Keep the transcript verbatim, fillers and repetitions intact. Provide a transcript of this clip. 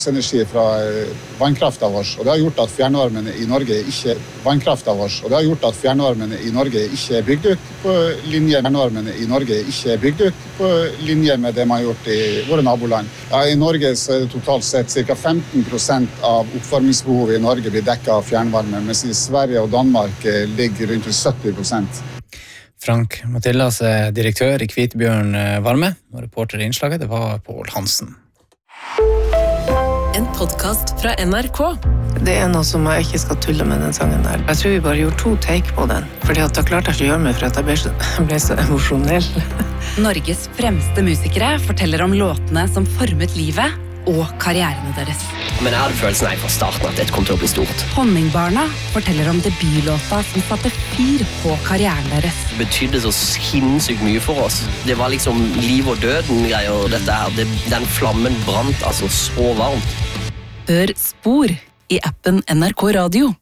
energi fra vannkraften vår, og det har gjort at fjernvarmen i Norge ikke vannkraften vår, og det har gjort at fjernvarmen i Norge ikke er bygd ut på linje med fjernvarmen i Norge ikke er bygd ut på linje med det man har gjort i våre naboland. Ja, i Norge så er det totalt sett ca. femten prosent av oppvarmingsbehovet i Norge blir dekket av fjernvarme, mens i Sverige og Danmark ligger rundt sytti prosent. Frank Matillas er direktør i Kvitebjørn Varme, og reporter i innslaget det var Pål Hansen. En podcast fra N R K. Det er noe som jeg ikke skal tulle med den sangen der. Jeg tror vi bare gjorde to take på den, fordi at da klarte jeg ikke å gjøre meg for at jeg ble så, jeg ble så emosjonell. Norges fremste musikere forteller om låtene som formet livet og karrierene deres. Men jeg hadde følelsen nei fra starten at dette kom til å bli stort. Honningbarna forteller om debutlåta som satte fyr på karrieren deres. Det betydde så sinnssykt mye for oss. Det var liksom liv og døden greier, dette her. Det, den flammen brant altså så varmt. Hør Spor i appen N R K Radio.